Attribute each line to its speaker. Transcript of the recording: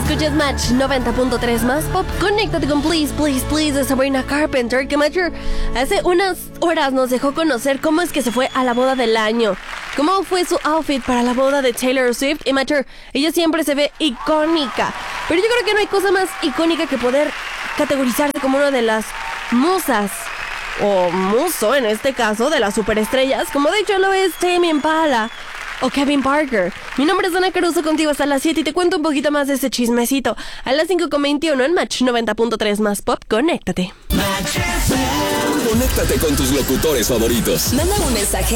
Speaker 1: Escuchas Match 90.3 más pop. Conéctate con Please, Please, Please de Sabrina Carpenter, que Matcher hace unas horas nos dejó conocer cómo es que se fue a la boda del año, cómo fue su outfit para la boda de Taylor Swift. Y Matcher, ella siempre se ve icónica, pero yo creo que no hay cosa más icónica que poder categorizarse como una de las musas, o muso en este caso, de las superestrellas, como de hecho lo es Tame Impala o Kevin Parker. Mi nombre es Dana Caruso, contigo hasta las 7 y te cuento un poquito más de ese chismecito. A las 5:21 en Match 90.3 más pop, conéctate.
Speaker 2: Conéctate con tus locutores favoritos.
Speaker 3: Manda un mensaje